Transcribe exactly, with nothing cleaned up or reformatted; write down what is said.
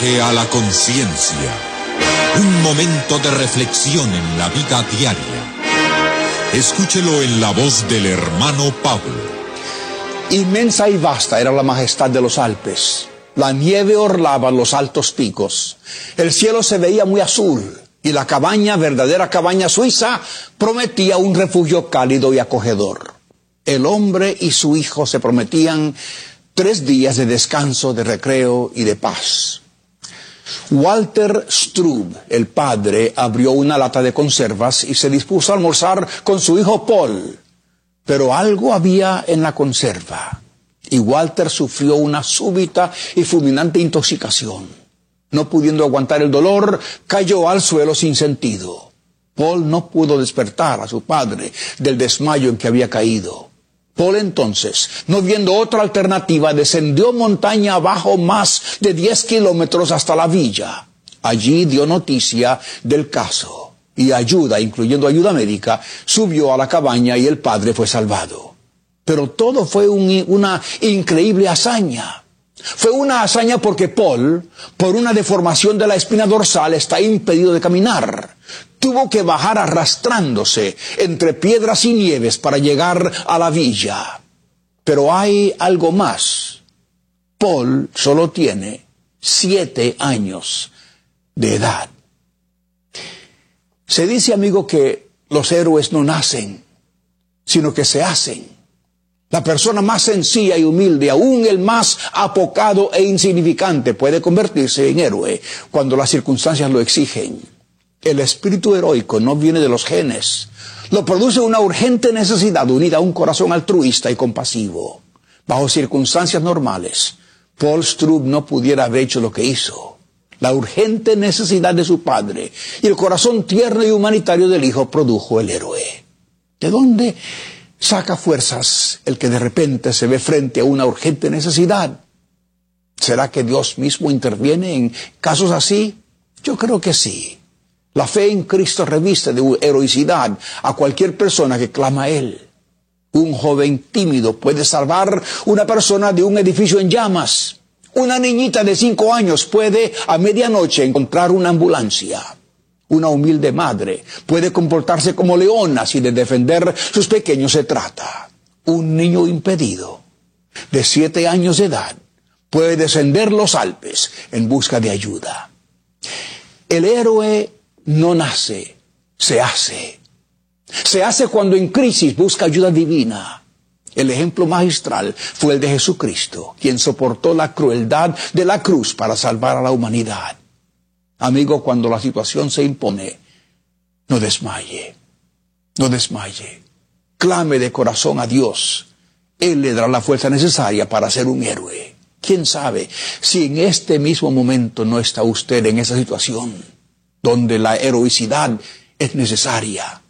A la conciencia, un momento de reflexión en la vida diaria. Escúchelo en la voz del hermano Pablo. Inmensa y vasta era la majestad de los Alpes. La nieve orlaba los altos picos. El cielo se veía muy azul y la cabaña, verdadera cabaña suiza, prometía un refugio cálido y acogedor. El hombre y su hijo se prometían tres días de descanso, de recreo y de paz. Walter Strub, el padre, abrió una lata de conservas y se dispuso a almorzar con su hijo Paul. Pero algo había en la conserva, y Walter sufrió una súbita y fulminante intoxicación. No pudiendo aguantar el dolor, cayó al suelo sin sentido. Paul no pudo despertar a su padre del desmayo en que había caído. Paul entonces, no viendo otra alternativa, descendió montaña abajo más de diez kilómetros hasta la villa. Allí dio noticia del caso y ayuda, incluyendo ayuda médica, subió a la cabaña y el padre fue salvado. Pero todo fue un, una increíble hazaña. Fue una hazaña porque Paul, por una deformación de la espina dorsal, está impedido de caminar. Tuvo que bajar arrastrándose entre piedras y nieves para llegar a la villa. Pero hay algo más. Paul solo tiene siete años de edad. Se dice, amigo, que los héroes no nacen, sino que se hacen. La persona más sencilla y humilde, aún el más apocado e insignificante, puede convertirse en héroe cuando las circunstancias lo exigen. El espíritu heroico no viene de los genes. Lo produce una urgente necesidad unida a un corazón altruista y compasivo. Bajo circunstancias normales, Paul Strub no pudiera haber hecho lo que hizo. La urgente necesidad de su padre y el corazón tierno y humanitario del hijo produjo el héroe. ¿De dónde saca fuerzas el que de repente se ve frente a una urgente necesidad? ¿Será que Dios mismo interviene en casos así? Yo creo que sí. La fe en Cristo reviste de heroicidad a cualquier persona que clama a Él. Un joven tímido puede salvar una persona de un edificio en llamas. Una niñita de cinco años puede a medianoche encontrar una ambulancia. Una humilde madre puede comportarse como leona si de defender sus pequeños se trata. Un niño impedido de siete años de edad puede descender los Alpes en busca de ayuda. El héroe no nace, se hace. Se hace cuando en crisis busca ayuda divina. El ejemplo magistral fue el de Jesucristo, quien soportó la crueldad de la cruz para salvar a la humanidad. Amigo, cuando la situación se impone, no desmaye, no desmaye. Clame de corazón a Dios. Él le dará la fuerza necesaria para ser un héroe. ¿Quién sabe si en este mismo momento no está usted en esa situación donde la heroicidad es necesaria?